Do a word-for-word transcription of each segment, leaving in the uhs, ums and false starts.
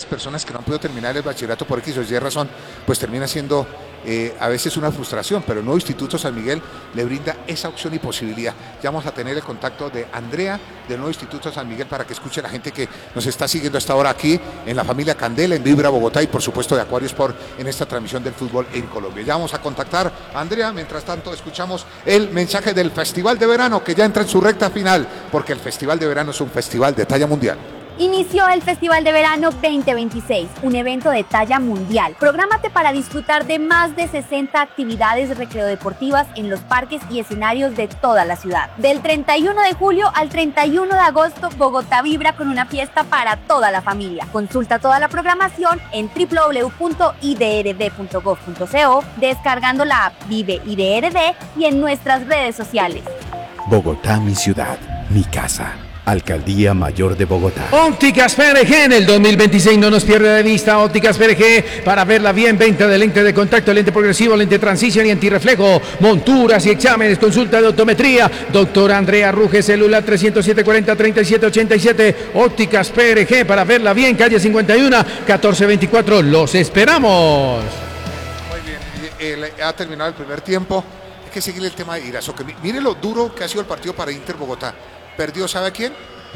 personas que no han podido terminar el bachillerato por X o Y razón, pues termina siendo eh, a veces una frustración, pero el nuevo Instituto San Miguel le brinda esa opción y posibilidad. Ya vamos a tener el contacto de Andrea del nuevo Instituto San Miguel para que escuche a la gente que nos está siguiendo hasta ahora aquí en la familia Candela, en Vibra Bogotá y por supuesto de Acuario Sport en esta transmisión del fútbol en Colombia. Ya vamos a contactar a Andrea, mientras tanto escuchamos el mensaje del Festival de Verano que ya entra en su recta final, porque el Festival de Verano es un festival de talla mundial. Inició el Festival de Verano veinte veintiséis, un evento de talla mundial. Prográmate para disfrutar de más de sesenta actividades recreodeportivas en los parques y escenarios de toda la ciudad. Del treinta y uno de julio al treinta y uno de agosto, Bogotá vibra con una fiesta para toda la familia. Consulta toda la programación en doble u doble u doble u punto i d r d punto gov punto co, descargando la app Vive I D R D y en nuestras redes sociales. Bogotá, mi ciudad, mi casa. Alcaldía Mayor de Bogotá. Ópticas P R G en el dos mil veintiséis, no nos pierda de vista. Ópticas P R G para verla bien. Venta de lente de contacto, lente progresivo, lente transición y antirreflejo. Monturas y exámenes, consulta de optometría. Doctora Andrea Ruge, celular trescientos siete cuarenta treinta y siete ochenta y siete. Ópticas P R G para verla bien. Calle cincuenta y uno, catorce veinticuatro. Los esperamos. Muy bien, eh, eh, ha terminado el primer tiempo. Hay que seguir el tema de Irasoque. Mire lo duro que ha sido el partido para Inter Bogotá. Perdió, ¿sabe a quién?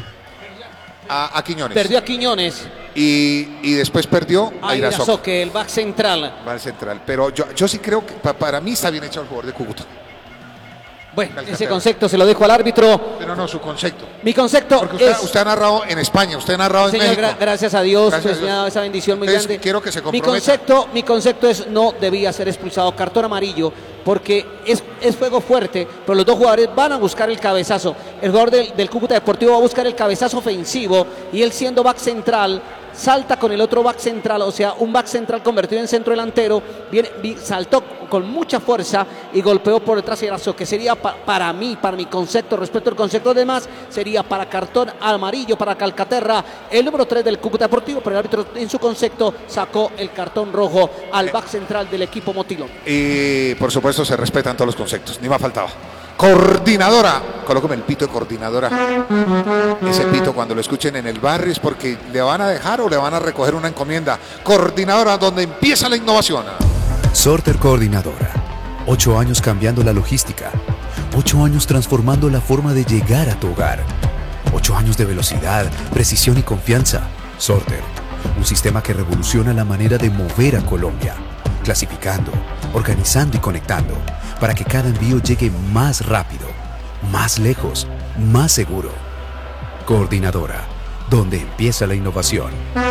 A, a Quiñones. Perdió a Quiñones. Y, y después perdió a, a Irasoque. Irasoque, el back central. Back central. Pero yo, yo sí creo que pa, para mí está bien hecho el jugador de Cúcuta. Bueno, ese concepto se lo dejo al árbitro. Pero no, su concepto. Mi concepto Porque usted, es... usted ha narrado en España, usted ha narrado en Señor, México. gra gracias a Dios, Gracias pues a Dios. me ha dado esa bendición muy Entonces, grande. quiero que se comprometa. Mi concepto, mi concepto es no debía ser expulsado, cartón amarillo, porque es, es juego fuerte, pero los dos jugadores van a buscar el cabezazo. El jugador del, del Cúcuta Deportivo va a buscar el cabezazo ofensivo y él siendo back central salta con el otro back central, o sea, un back central convertido en centro delantero, viene, saltó con mucha fuerza y golpeó por detrás de Irasoque, que sería pa, para mí, para mi concepto, respecto al concepto de demás, sería para cartón amarillo, para Calcaterra, el número tres del Cúcuta Deportivo, pero el árbitro en su concepto sacó el cartón rojo al back central del equipo Motilón. Y por supuesto se respetan todos los conceptos, ni más faltaba. Coordinadora, colócame el pito de coordinadora. Ese pito cuando lo escuchen en el barrio es porque le van a dejar o le van a recoger una encomienda. Coordinadora, donde empieza la innovación. Sorter Coordinadora. Ocho años cambiando la logística. Ocho años transformando la forma de llegar a tu hogar. Ocho años de velocidad, precisión y confianza. Sorter. Un sistema que revoluciona la manera de mover a Colombia. Clasificando, organizando y conectando, para que cada envío llegue más rápido, más lejos, más seguro. Coordinadora, donde empieza la innovación.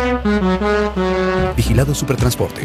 Vigilado Supertransporte.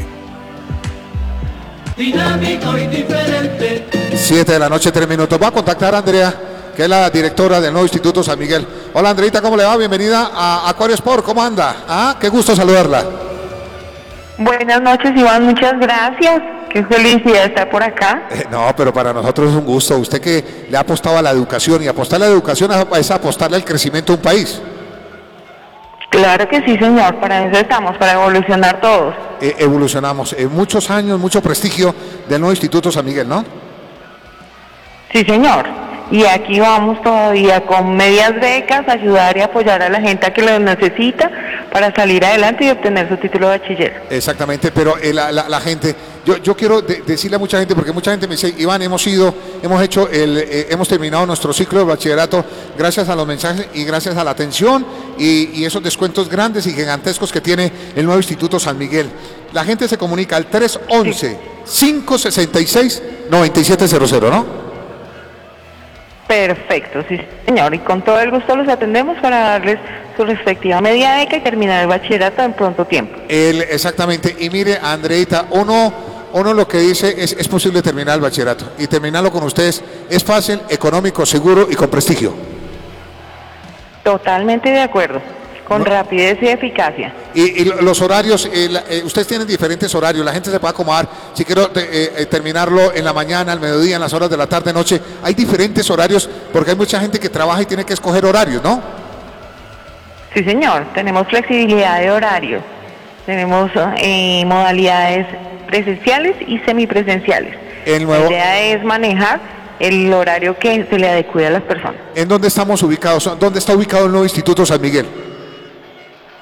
Dinámico y diferente. Siete de la noche, tres minutos. Va a contactar a Andrea, que es la directora del nuevo Instituto San Miguel. Hola, Andreita, ¿cómo le va? Bienvenida a Acuario Sport. ¿Cómo anda? ¿Ah? Qué gusto saludarla. Buenas noches, Iván, muchas gracias. Qué felicidad estar por acá. Eh, no, pero para nosotros es un gusto. Usted que le ha apostado a la educación, y apostar a la educación es apostarle al crecimiento de un país. Claro que sí, señor, para eso estamos, para evolucionar todos. Eh, evolucionamos. Eh, muchos años, mucho prestigio del nuevo Instituto San Miguel, ¿no? Sí, señor. Y aquí vamos todavía con medias becas, ayudar y apoyar a la gente a que lo necesita para salir adelante y obtener su título de bachiller. Exactamente, pero eh, la, la, la gente, yo, yo quiero de, decirle a mucha gente, porque mucha gente me dice, Iván, hemos ido, hemos hecho, el, eh, hemos terminado nuestro ciclo de bachillerato gracias a los mensajes y gracias a la atención y, y esos descuentos grandes y gigantescos que tiene el nuevo Instituto San Miguel. La gente se comunica al tres once, cinco sesenta y seis, noventa y siete cero cero, ¿no? Perfecto, sí, señor. Y con todo el gusto los atendemos para darles su respectiva media beca y terminar el bachillerato en pronto tiempo. El, exactamente. Y mire, Andreita, uno, uno lo que dice es, es posible terminar el bachillerato. Y terminarlo con ustedes es fácil, económico, seguro y con prestigio. Totalmente de acuerdo. Con no. rapidez y eficacia. Y, y los horarios, eh, la, eh, ustedes tienen diferentes horarios, la gente se puede acomodar, si quiero te, eh, terminarlo en la mañana, al mediodía, en las horas de la tarde, noche, hay diferentes horarios, porque hay mucha gente que trabaja y tiene que escoger horarios, ¿no? Sí, señor, tenemos flexibilidad de horario, tenemos eh, modalidades presenciales y semipresenciales. El nuevo... La idea es manejar el horario que se le adecue a las personas. ¿En dónde estamos ubicados? ¿Dónde está ubicado el nuevo Instituto San Miguel?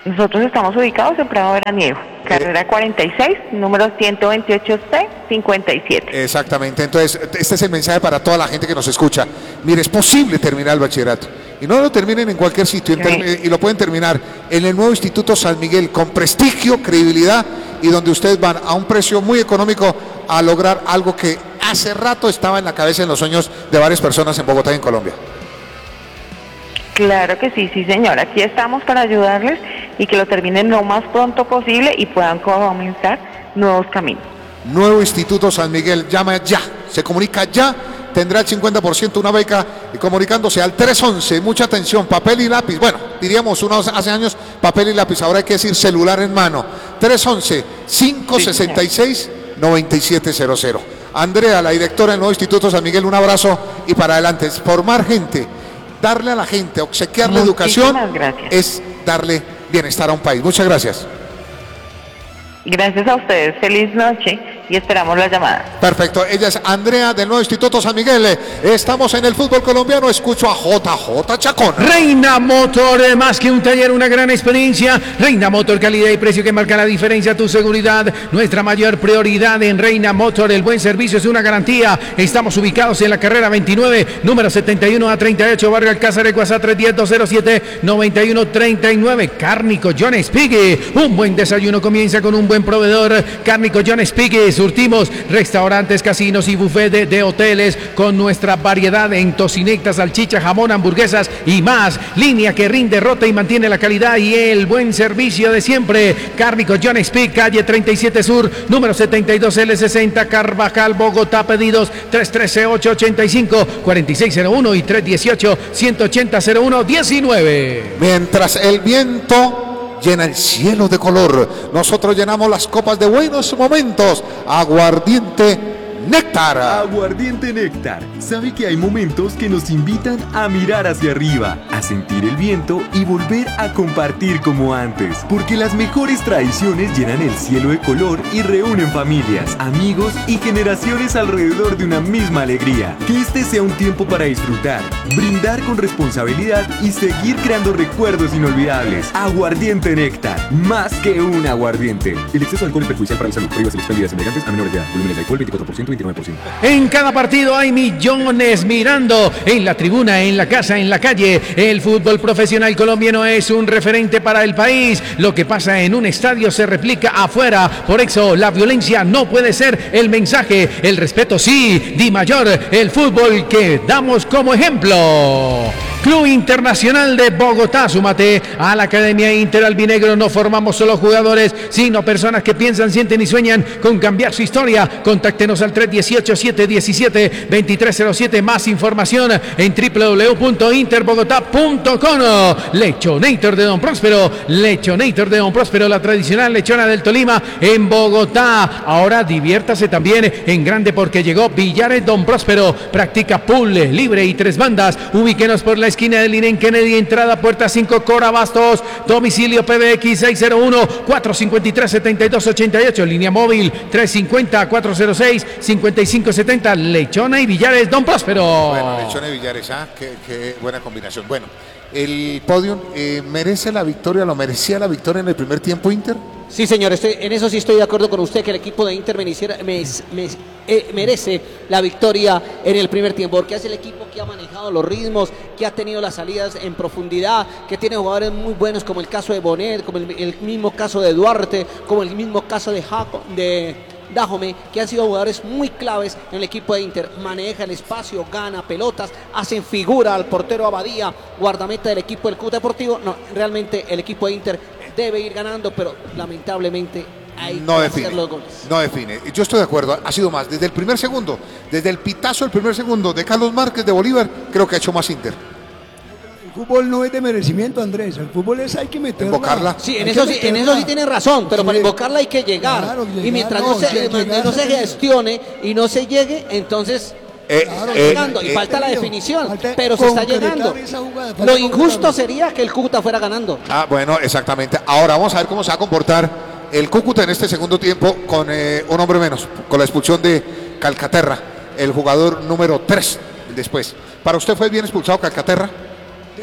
Nosotros estamos ubicados en Prado Veraniego, carrera cuarenta y seis, número ciento veintiocho C, cincuenta y siete. Exactamente, entonces este es el mensaje para toda la gente que nos escucha. Mire, es posible terminar el bachillerato y no lo terminen en cualquier sitio, sí. Y lo pueden terminar en el nuevo Instituto San Miguel con prestigio, credibilidad y donde ustedes van a un precio muy económico a lograr algo que hace rato estaba en la cabeza, en los sueños de varias personas en Bogotá y en Colombia. Claro que sí, sí señor, aquí estamos para ayudarles y que lo terminen lo más pronto posible y puedan comenzar nuevos caminos. Nuevo Instituto San Miguel, llama ya, se comunica ya, tendrá el cincuenta por ciento una beca y comunicándose al tres once, mucha atención, papel y lápiz, bueno, diríamos unos hace años papel y lápiz, ahora hay que decir celular en mano, tres once, cinco sesenta y seis, noventa y siete cero cero. Andrea, la directora del nuevo Instituto San Miguel, un abrazo y para adelante, formar gente, darle a la gente, obsequiarle educación, gracias. Es darle bienestar a un país. Muchas gracias. Gracias a ustedes, feliz noche y esperamos la llamada. Perfecto, ella es Andrea del nuevo Instituto San Miguel. Estamos en el fútbol colombiano, escucho a J J Chacón. Reina Motor, más que un taller, una gran experiencia. Reina Motor, calidad y precio que marca la diferencia, tu seguridad, nuestra mayor prioridad en Reina Motor, el buen servicio es una garantía. Estamos ubicados en la carrera veintinueve, número setenta y uno a treinta y ocho, barrio Alcázar, WhatsApp tres uno cero, dos cero siete, nueve uno tres nueve. Cárnico John Spiggy, un buen desayuno comienza con un buen proveedor. Cárnico John Spiggy, surtimos restaurantes, casinos y buffet de, de hoteles con nuestra variedad en tocinectas, salchicha, jamón, hamburguesas y más. Línea que rinde, rota y mantiene la calidad y el buen servicio de siempre. Cárnico John Spiggy, calle treinta y siete Sur, número setenta y dos L sesenta, Carvajal, Bogotá. Pedidos tres uno tres, ocho ocho cinco, cuatro seis cero uno y tres uno ocho, uno ocho cero, cero uno uno nueve. Mientras el viento llena el cielo de color, nosotros llenamos las copas de buenos momentos. Aguardiente Néctar. Aguardiente Néctar. Sabe que hay momentos que nos invitan a mirar hacia arriba, a sentir el viento y volver a compartir como antes. Porque las mejores tradiciones llenan el cielo de color y reúnen familias, amigos y generaciones alrededor de una misma alegría. Que este sea un tiempo para disfrutar, brindar con responsabilidad y seguir creando recuerdos inolvidables. Aguardiente Néctar. Más que un aguardiente. El exceso de alcohol es perjudicial para la salud. Prohíbas las bebidas embriagantes a menores de edad. Volúmenes de alcohol veinticuatro por ciento, veintinueve por ciento. En cada partido hay millones mirando, en la tribuna, en la casa, en la calle. El fútbol profesional colombiano es un referente para el país. Lo que pasa en un estadio se replica afuera. Por eso la violencia no puede ser el mensaje. El respeto sí. Di Mayor, el fútbol que damos como ejemplo. Club Internacional de Bogotá, súmate a la Academia Inter Albinegro. No formamos solo jugadores, sino personas que piensan, sienten y sueñan con cambiar su historia. Contáctenos al tres uno ocho, siete uno siete, dos tres cero siete. Más información en w w w punto interbogotá punto com. Lechonator de Don Próspero, Lechonator de Don Próspero, la tradicional lechona del Tolima en Bogotá. Ahora diviértase también en grande porque llegó Villares Don Próspero. Practica pool libre y tres bandas. Ubíquenos por la esquina del Irene Kennedy, entrada puerta cinco, Cora Bastos. Domicilio P B X seis cero uno, cuatro cinco tres, siete dos ocho ocho. Línea móvil tres cinco cero, cuatro cero seis, cinco cinco siete cero. Lechona y Villares Don Próspero. Bueno, Lechona y Villares, ¿ah? Qué, qué buena combinación. Bueno, el podium eh, merece la victoria, lo merecía la victoria en el primer tiempo Inter. Sí, señor, estoy, en eso sí estoy de acuerdo con usted, que el equipo de Inter mereciera, me, me, eh, merece la victoria en el primer tiempo, porque es el equipo que ha manejado los ritmos, que ha tenido las salidas en profundidad, que tiene jugadores muy buenos, como el caso de Bonet, como el, el mismo caso de Duarte, como el mismo caso de Jaco, de Dajome, que han sido jugadores muy claves en el equipo de Inter. Maneja el espacio, gana pelotas, hacen figura al portero Abadía, guardameta del equipo del Cúcuta Deportivo. No, realmente el equipo de Inter debe ir ganando, pero lamentablemente hay no que define, hacer los goles. No define. Yo estoy de acuerdo, ha sido más. Desde el primer segundo, desde el pitazo del primer segundo de Carlos Márquez de Bolívar, creo que ha hecho más Inter. El fútbol no es de merecimiento, Andrés. El fútbol es hay que meterla. Invocarla. Sí, en eso sí, en eso sí tiene razón, pero sí, para invocarla hay que llegar. Claro, llegar y mientras no, no, se, llegar, no se gestione y no se llegue, entonces Eh, claro, eh, llegando, eh, y falta eh, la definición, falta pero se está llegando. Jugada, lo injusto sería que el Cúcuta fuera ganando. Ah, bueno, exactamente. Ahora vamos a ver cómo se va a comportar el Cúcuta en este segundo tiempo con eh, un hombre menos, con la expulsión de Calcaterra, el jugador número tres después. ¿Para usted fue bien expulsado Calcaterra?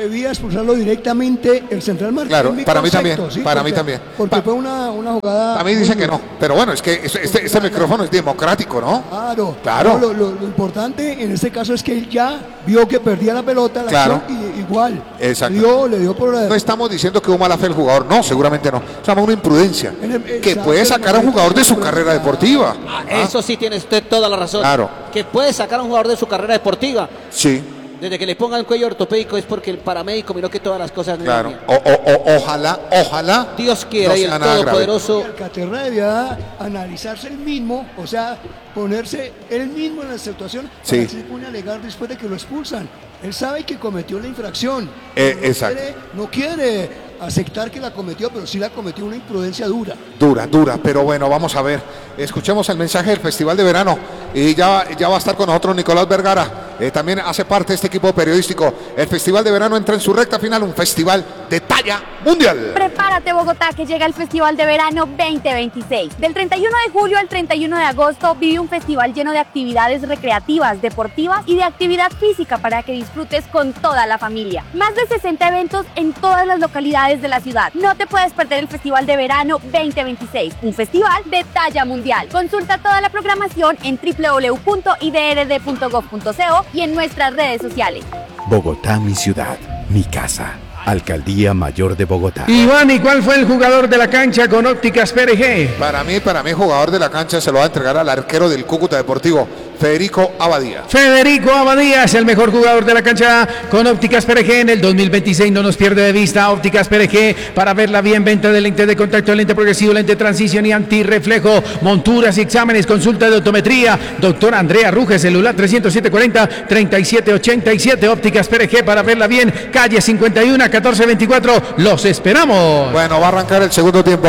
debía expulsarlo directamente el central Martín. Claro, para mí concepto, también, ¿sí? para porque, mí también. Porque Pa fue una, una jugada... A mí dice que no, pero bueno, es que este, este, este micrófono es democrático, ¿no? Claro, Claro. No, lo, lo, lo importante en este caso es que él ya vio que perdía la pelota, la Claro. acción, y igual. Exacto. Le dio, le dio por la... No estamos diciendo que hubo mala fe el jugador, no, seguramente no. Se llama una imprudencia, En el- que exacto, puede sacar a un jugador de su pero- carrera deportiva. Ah, Eso sí tiene usted toda la razón. Claro. Que puede sacar a un jugador de su carrera deportiva. Sí, Desde que le pongan el cuello ortopédico es porque el paramédico miró que todas las cosas no claro. iban bien. O, o- o- ojalá, ojalá. Dios quiera no y sea el nada grave. Todopoderoso. Alcaterra debía analizarse él mismo, o sea, ponerse él mismo en la situación Sí. para que se pone a alegar después de que lo expulsan. Él sabe que cometió la infracción. Eh, no exacto. Quiere, no quiere aceptar que la cometió, pero sí la cometió una imprudencia dura. Dura, dura, pero bueno, vamos a ver. Escuchemos el mensaje del Festival de Verano y ya, ya va a estar con nosotros Nicolás Vergara. Eh, también hace parte de este equipo periodístico. El Festival de Verano entra en su recta final, un festival de talla mundial. Prepárate, Bogotá, que llega el Festival de Verano veinte veintiséis. Del treinta y uno de julio al treinta y uno de agosto vive un festival lleno de actividades recreativas, deportivas y de actividad física para que disfrutes con toda la familia. Más de sesenta eventos en todas las localidades de la ciudad. No te puedes perder el Festival de Verano veinte veintiséis, un festival de talla mundial. Consulta toda la programación en doble u doble u doble u punto i d r d punto gov punto co y en nuestras redes sociales. Bogotá, mi ciudad, mi casa. Alcaldía Mayor de Bogotá. Iván, ¿y cuál fue el jugador de la cancha con Ópticas P R G? Para mí, para mí, jugador de la cancha se lo va a entregar al arquero del Cúcuta Deportivo, Federico Abadía. Federico Abadía es el mejor jugador de la cancha con Ópticas P R G en el dos mil veintiséis. No nos pierde de vista Ópticas P R G para verla bien. Venta de lente de contacto, lente progresivo, lente de transición y antirreflejo. Monturas y exámenes, consulta de optometría. Doctor Andrea Ruges, celular trescientos siete cuarenta, treinta y siete ochenta y siete. Ópticas P R G para verla bien. Calle cincuenta y uno, catorce veinticuatro. Los esperamos. Bueno, va a arrancar el segundo tiempo.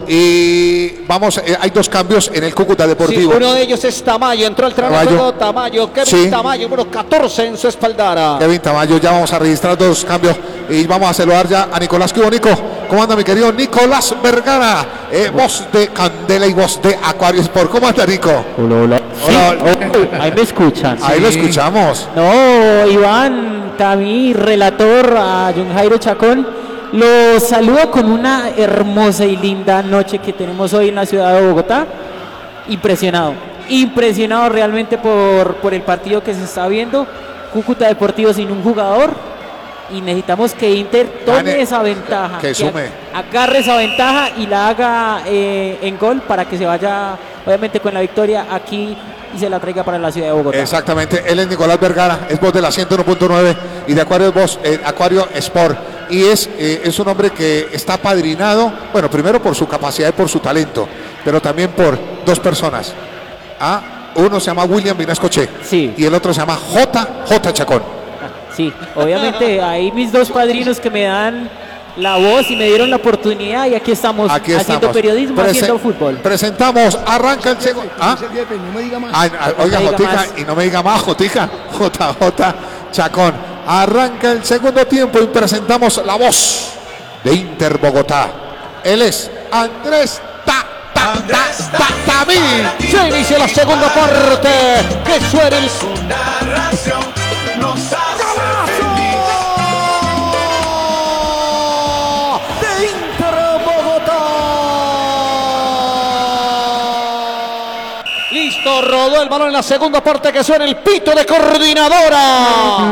Y vamos, eh, hay dos cambios en el Cúcuta Sí, Deportivo. uno de ellos es Tamayo, entró al terreno de Tamayo. juego Tamayo, Kevin Sí. Tamayo, número catorce en su espaldara. Kevin Tamayo, ya vamos a registrar dos cambios y vamos a saludar ya a Nicolás Cubo. Nico, ¿cómo anda mi querido Nicolás Vergara? Eh, voz de Candela y voz de Acuario Sport. ¿Cómo anda Nico? Hola, hola. Hola. Sí, oh, ahí me escuchan. Ahí lo escuchamos. No, Iván, Tami, relator, a John Jairo Chacón, los saludo con una hermosa y linda noche que tenemos hoy en la ciudad de Bogotá. Impresionado, impresionado realmente por, por el partido que se está viendo. Cúcuta Deportivo sin un jugador y necesitamos que Inter tome Gane, esa ventaja, que sume. ag- agarre esa ventaja y la haga eh, en gol para que se vaya obviamente con la victoria aquí y se la traiga para la ciudad de Bogotá. Exactamente, él es Nicolás Vergara, es voz de la ciento uno punto nueve y de Acuario es voz, eh, Acuario Sport. Y es, eh, es un hombre que está apadrinado, bueno, primero por su capacidad y por su talento, pero también por dos personas. Ah, uno se llama William Vinascoche Sí. y el otro se llama J. J. Chacón. Sí, obviamente ahí mis dos padrinos que me dan la voz y me dieron la oportunidad y aquí estamos Aquí haciendo estamos. periodismo, Prese- haciendo fútbol. Presentamos, arranca el segundo. ¿Ah? No me diga más. Ay, ay, oiga, No me diga Jotica, más. y no me diga más, Jotica, J J Chacón. Arranca el segundo tiempo y presentamos la voz de Inter Bogotá. Él es Andrés Ta Ta Ta Ta Tamí. Se inicia la segunda parte. Que suene el de Inter Bogotá. Listo, rodó el balón en la segunda parte. Que suena el pito de coordinadora.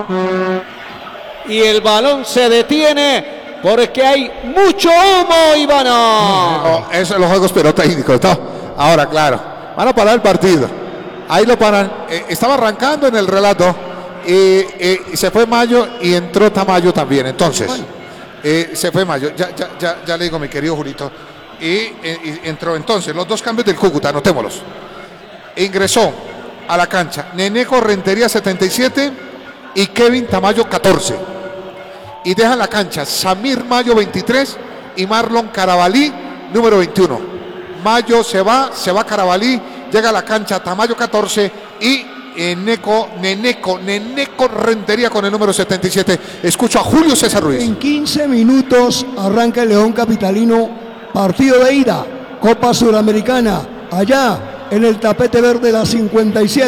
Y el balón se detiene porque hay mucho humo, Ivana. No, eso es los juegos pirotécnicos. ¿No? Ahora, claro, van a parar el partido. Ahí lo paran. Eh, estaba arrancando en el relato. Y eh, se fue Mayo y entró Tamayo también. Entonces, eh, se fue Mayo. Ya, ya, ya, ya le digo, mi querido Julito. Y, eh, y entró entonces los dos cambios del Cúcuta, anotémoslos. Ingresó a la cancha Neneco Rentería setenta y siete y Kevin Tamayo catorce. Y deja la cancha Samir Mayo veintitrés y Marlon Carabalí número veintiuno. Mayo se va, se va Carabalí, llega a la cancha Tamayo catorce y Neneco, Neneco, Neneco Rentería con el número setenta y siete. Escucho a Julio César Ruiz. En quince minutos arranca el León Capitalino, partido de ida, Copa Suramericana, allá en el tapete verde la cincuenta y siete.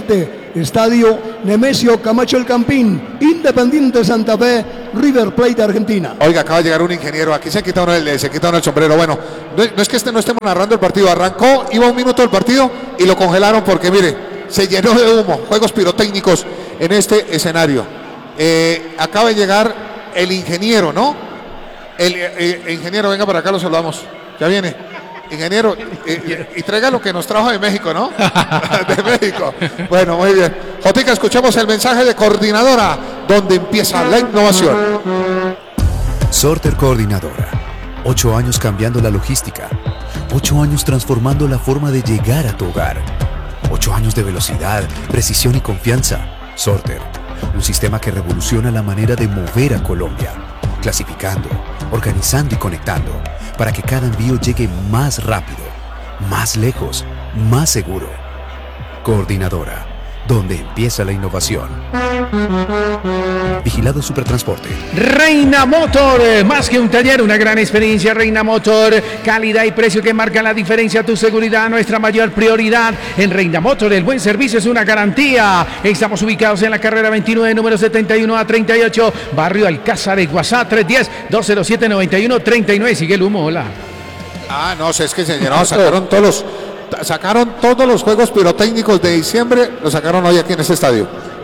Estadio Nemesio Camacho El Campín, Independiente Santa Fe, River Plate de Argentina. Oiga, acaba de llegar un ingeniero, aquí se quita uno el, se quita uno el sombrero. Bueno, no, no es que este no estemos narrando el partido, arrancó, iba un minuto del partido y lo congelaron porque mire, se llenó de humo, juegos pirotécnicos en este escenario. Eh, acaba de llegar el ingeniero, ¿no? El, el, el ingeniero, venga para acá, lo saludamos. Ya viene. Ingeniero, eh, y traiga lo que nos trajo de México, ¿no? De México. Bueno, muy bien. Jotica, escuchemos el mensaje de Coordinadora, donde empieza la innovación. Sorter Coordinadora. Ocho años cambiando la logística. Ocho años transformando la forma de llegar a tu hogar. Ocho años de velocidad, precisión y confianza. Sorter. Un sistema que revoluciona la manera de mover a Colombia. Clasificando, organizando y conectando, para que cada envío llegue más rápido, más lejos, más seguro. Coordinadora, donde empieza la innovación. Vigilado Supertransporte. Reina Motor, más que un taller, una gran experiencia. Reina Motor, calidad y precio que marcan la diferencia. Tu seguridad, nuestra mayor prioridad. En Reina Motor, el buen servicio es una garantía. Estamos ubicados en la carrera veintinueve, número setenta y uno a treinta y ocho, barrio Alcázar, WhatsApp tres uno cero, dos cero siete, nueve uno tres nueve. Sigue el humo, hola. Ah, no, es que se llenó, sacaron todos los, sacaron todos los juegos pirotécnicos de diciembre, lo sacaron hoy aquí en este estadio.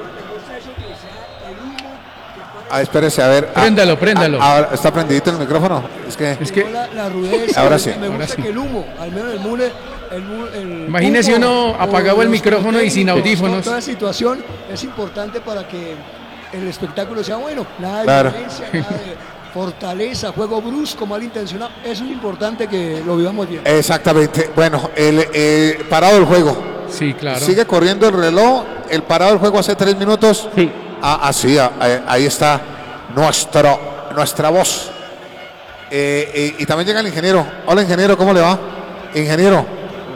Ah, espérese, a ver. Préndalo, ah, préndalo. Ah, ahora, ¿está prendidito el micrófono? Es que... Es que... La, la rudeza, ahora sí. Me gusta Ahora sí. que el humo, al menos el mule, el, mu- el Imagínese humo, uno apagado o el los micrófono y sin pirotécnicos, audífonos. Toda situación es importante para que el espectáculo sea bueno. Nada de Claro. violencia, nada de fortaleza, juego brusco, malintencionado. Eso es importante que lo vivamos bien. Exactamente. Bueno, el eh, parado del juego. Sí, claro. Sigue corriendo el reloj. El parado del juego hace tres minutos. Sí. Ah, así, ah, eh, ahí está nuestro, nuestra voz. Eh, eh, y también llega el ingeniero. Hola, ingeniero, ¿cómo le va? Ingeniero.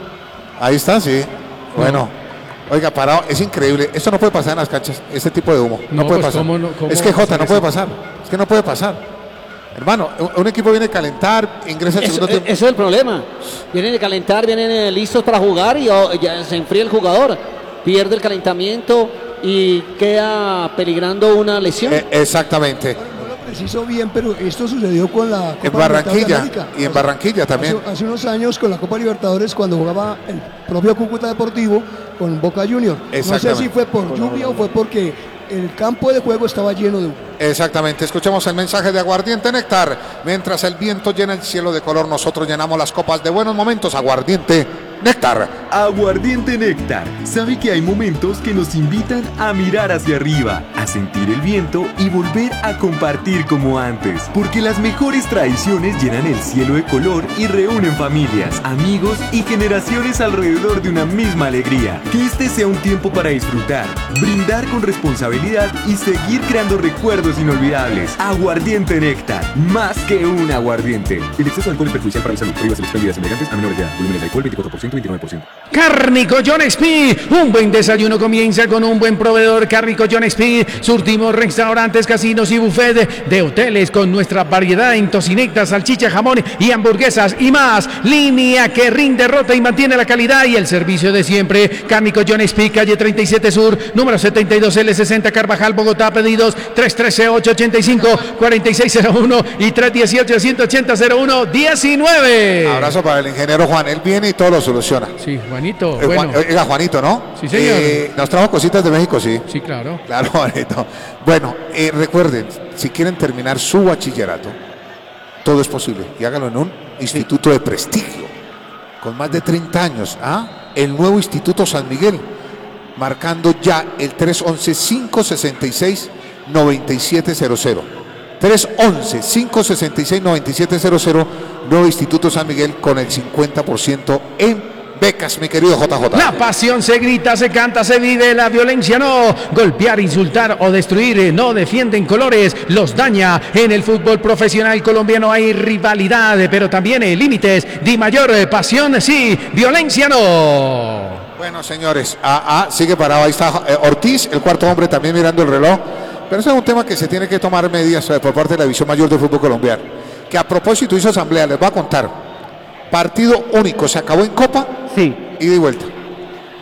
Ahí está, sí. Bueno. Oiga, parado, es increíble. Esto no puede pasar en las canchas, este tipo de humo. No, No, puede pues, pasar. ¿cómo no- cómo es que va a Jota, pasar no puede eso? pasar. Es que no puede pasar. Hermano, un, un equipo viene a calentar, ingresa al Eso, segundo tiempo. eso es el problema. Vienen de calentar, vienen eh, listos para jugar y oh, ya se enfría el jugador. Pierde el calentamiento y queda peligrando una lesión. Eh, exactamente. No lo preciso bien, pero esto sucedió con la Copa En Barranquilla, Libertadores de América. y en Barranquilla también. Hace, hace unos años con la Copa Libertadores cuando jugaba el propio Cúcuta Deportivo con Boca Junior. No sé Exactamente. si fue por lluvia o fue porque el campo de juego estaba lleno de humo. Exactamente, escuchemos el mensaje de Aguardiente Néctar. Mientras el viento llena el cielo de color, nosotros llenamos las copas de buenos momentos. Aguardiente Néctar. Aguardiente Néctar. Sabe que hay momentos que nos invitan a mirar hacia arriba, a sentir el viento y volver a compartir como antes. Porque las mejores tradiciones llenan el cielo de color y reúnen familias, amigos y generaciones alrededor de una misma alegría. Que este sea un tiempo para disfrutar, brindar con responsabilidad y seguir creando recuerdos inolvidables. Aguardiente Néctar. Más que un aguardiente. El exceso de alcohol es perjudicial para la salud. Prohíbas las bebidas embriagantes a menores de edad. Volúmenes de alcohol veinticuatro por ciento, veintinueve por ciento. Cárnico John Speed, un buen desayuno comienza con un buen proveedor. Cárnico John Speed, surtimos restaurantes, casinos y buffet de hoteles con nuestra variedad en tocinetas, salchicha, jamón y hamburguesas y más. Línea que rinde, rota y mantiene la calidad y el servicio de siempre. Cárnico John Speed, calle treinta y siete Sur, número setenta y dos L sesenta, Carvajal, Bogotá. Pedidos tres uno tres, ocho ocho cinco, cuatro seis cero uno y tres uno ocho, uno ocho cero, cero uno uno nueve. Abrazo para el ingeniero Juan, él viene y todo lo soluciona. Sí, Juanito. Eh, Bueno. Juan- oiga, Juanito, ¿no? Sí, señor. Eh, nos trajo cositas de México, sí. Sí, claro. Claro, Juanito. Bueno, eh, recuerden, si quieren terminar su bachillerato, todo es posible. Y háganlo en un instituto de prestigio, con más de treinta años. ¿Ah? El nuevo Instituto San Miguel, marcando ya el tres once, cinco sesenta y seis, noventa y siete cero cero. tres once, cinco sesenta y seis, noventa y siete cero cero. Nuevo Instituto San Miguel con el cincuenta por ciento en becas, mi querido J J. La pasión se grita, se canta, se vive, la violencia no. Golpear, insultar o destruir no defienden colores, los daña. En el fútbol profesional colombiano hay rivalidad, pero también hay límites. Di mayor pasión, sí, violencia no. Bueno, señores, ah, ah, sigue parado, ahí está eh, Ortiz, el cuarto hombre también mirando el reloj. Pero ese es un tema que se tiene que tomar medidas eh, por parte de la División Mayor de Fútbol Colombiano. Que a propósito hizo asamblea, les voy a contar. Partido único, se acabó en Copa, Sí. ida y vuelta.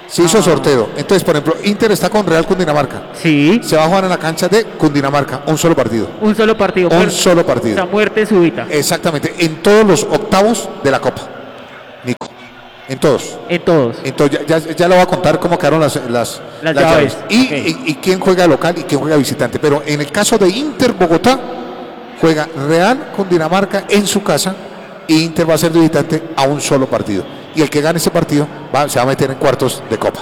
Se hizo sorteo. Entonces, por ejemplo, Inter está con Real Cundinamarca. Sí. Se va a jugar en la cancha de Cundinamarca. Un solo partido. Un solo partido. Un solo partido. La muerte súbita. Exactamente. En todos los octavos de la Copa. Nico. En todos. En todos. Entonces, ya, ya, ya le voy a contar cómo quedaron las, las, las, las llaves. llaves. Y, okay. y, y quién juega local y quién juega visitante. Pero en el caso de Inter Bogotá, juega Real Cundinamarca en su casa. Y Inter va a ser de visitante a un solo partido. Y el que gane ese partido va, se va a meter en cuartos de Copa.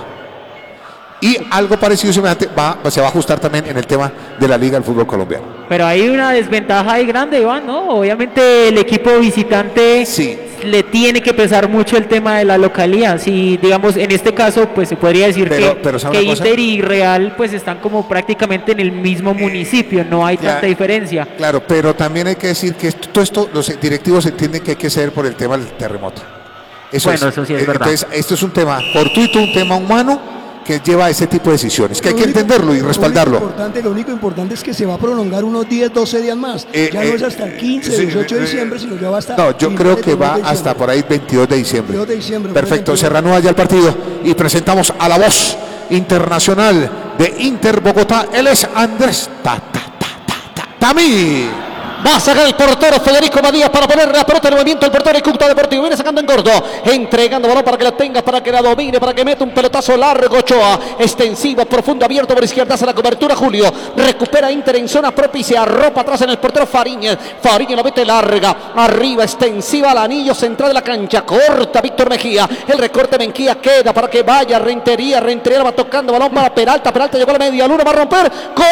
Y algo parecido semejante va, se va a ajustar también en el tema de la Liga del Fútbol Colombiano. Pero hay una desventaja ahí grande, Iván, ¿no? Obviamente el equipo visitante sí. le tiene que pesar mucho el tema de la localidad. Si, digamos, en este caso, pues se podría decir pero, que, pero que Inter y Real pues están como prácticamente en el mismo municipio, no hay tanta ya, diferencia. Claro, pero también hay que decir que esto, todo esto, los directivos entienden que hay que ceder por el tema del terremoto. Eso bueno, es. eso sí es verdad. Entonces, esto es un tema fortuito, un tema humano que lleva a ese tipo de decisiones, que hay que único, entenderlo y respaldarlo. Lo único, importante, lo único importante es que se va a prolongar unos diez, doce días más. Eh, ya eh, no es hasta el quince, sí, dieciocho de eh, diciembre, sino ya va hasta... No, yo creo que va hasta por ahí veintidós de diciembre. veintidós de diciembre. Perfecto, se reanuda ya el partido y presentamos a la voz internacional de Inter Bogotá. Él es Andrés ta, ta, ta, ta, ta, Tami. Va a sacar el portero Federico Badía para poner la pelota en movimiento. El portero de Cúcuta Deportivo viene sacando en corto, entregando balón para que la tenga, para que la domine, para que meta un pelotazo largo. Ochoa, extensivo, profundo, abierto por izquierda, hace la cobertura. Julio recupera Inter en zona propicia, arropa atrás en el portero Fariñez. Fariñez la mete larga, arriba, extensiva al anillo central de la cancha. Corta Víctor Mejía, el recorte Mejía queda para que vaya Rentería. Rentería va tocando balón para Peralta. Peralta llegó a la media luna, va a romper.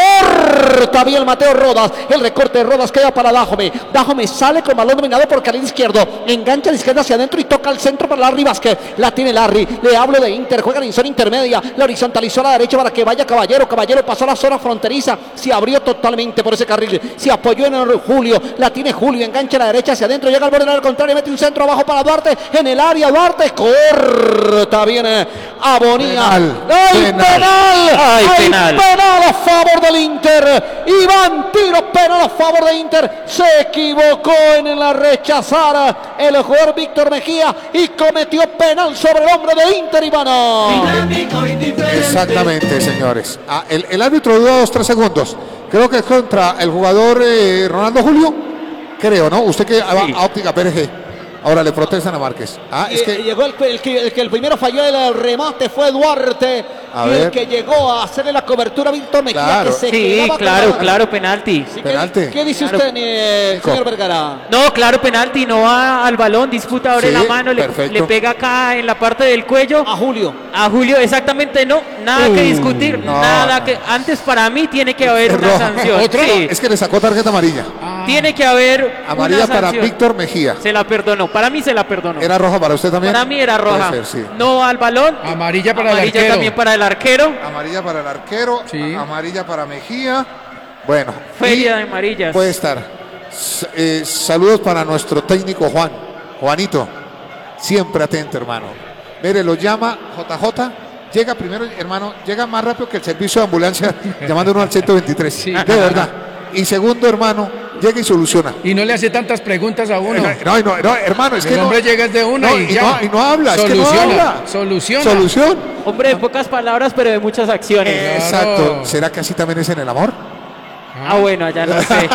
Corta bien Mateo Rodas, el recorte de Rodas queda para Dajome. Dajome sale con balón dominado por carril izquierdo, engancha a la izquierda hacia adentro y toca al centro para Larry Vázquez. La tiene Larry, le hablo de Inter, juega en zona intermedia, la horizontalizó a la derecha para que vaya Caballero. Caballero pasó a la zona fronteriza, se abrió totalmente por ese carril, se apoyó en el Julio, la tiene Julio, engancha a la derecha hacia adentro, llega al borde al contrario, mete un centro abajo para Duarte, en el área Duarte, corta, viene Abonía. Penal, ¡Ay, penal! penal! ¡Ay, ¡Ay, penal! penal a favor del Inter! Iván Tiro, penal a favor de Inter. Se equivocó en la rechazar el jugador Víctor Mejía y cometió penal sobre el hombre de Inter, Ivano. Exactamente, señores. Ah, el, el árbitro dudó dos, tres segundos. Creo que es contra el jugador eh, Ronaldo Julio. Creo, ¿no? Usted que va sí. a Óptica P R G. Ahora le protestan a Márquez. Ah, es que... Llegó el, el, que, el que el primero falló el remate fue Duarte. A y ver. el que llegó a hacerle la cobertura a Víctor Mejía. Claro. Que se sí, claro, con... claro, penalti. Sí, penalti. ¿Qué, ¿Qué dice claro. usted, eh, señor Vergara? No, claro, penalti, no va al balón, disputa, abre sí, la mano, le, le pega acá en la parte del cuello. A Julio. A Julio, exactamente, no, nada uh, que discutir, no, nada no. que... Antes para mí tiene que haber una sanción. ¿Otro? Sí. Es que le sacó tarjeta amarilla. Ah. Tiene que haber amarilla una para sanción. Víctor Mejía. Se la perdonó, para mí se la perdonó. ¿Era roja para usted también? Para mí era roja. Ser, sí. No al balón. Amarilla para amarilla el arquero. también para el arquero. Amarilla para el arquero. Sí. Amarilla para Mejía. Bueno. Feria de amarillas. Puede estar. S eh, saludos para nuestro técnico Juan. Juanito. Siempre atento, hermano. Mire, lo llama J J. Llega primero, hermano, llega más rápido que el servicio de ambulancia llamándonos al ciento veintitrés. Sí. De verdad. Y segundo, hermano, llega y soluciona. Y no le hace tantas preguntas a uno. No, no, no, hermano, es el que hombre no, llega de una no, y, y, ya. no, y no habla, Soluciona, es que no habla. Soluciona. Solución. Hombre de pocas palabras, pero de muchas acciones. Eh, exacto. ¿Será que así también es en el amor? Ah, bueno, allá no sé.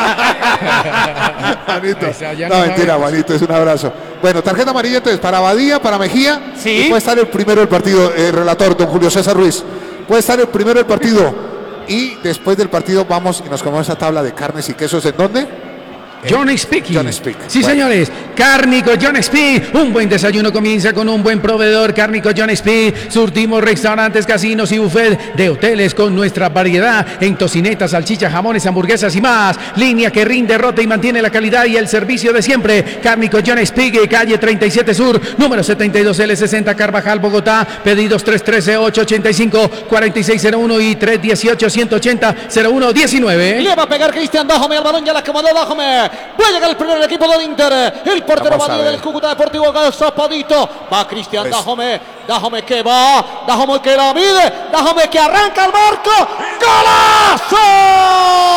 Juanito. Pues allá No, no mentira, sabemos. Juanito, es un abrazo. Bueno, tarjeta amarilla entonces para Badía, para Mejía. Sí. Y puede estar el primero del partido, el relator, don Julio César Ruiz. Puede estar el primero del partido. Y después del partido vamos y nos comemos esa tabla de carnes y quesos. ¿En dónde? John Speaking. John Speak. Sí, Bueno. señores. Cárnico John Speak. Un buen desayuno comienza con un buen proveedor. Cárnico John Speak. Surtimos restaurantes, casinos y buffet de hoteles con nuestra variedad en tocinetas, salchichas, jamones, hamburguesas y más. Línea que rinde, rota y mantiene la calidad y el servicio de siempre. Cárnico John Speak, calle treinta y siete Sur, número setenta y dos L sesenta, Carvajal, Bogotá. Pedidos tres uno tres, ocho ocho cinco, cuatro seis cero uno y tres uno ocho, uno ocho cero, cero uno uno nueve. Le va a pegar Cristian Dajome al balón, ya la acomodó Dajome. Va a llegar el primero del equipo del Inter. El portero Badía del Cúcuta Deportivo Zapadito. Va Cristian pues. Dajome. Dajome que va. Dajome que la mide. Dajome que arranca el marco. ¡Golazo!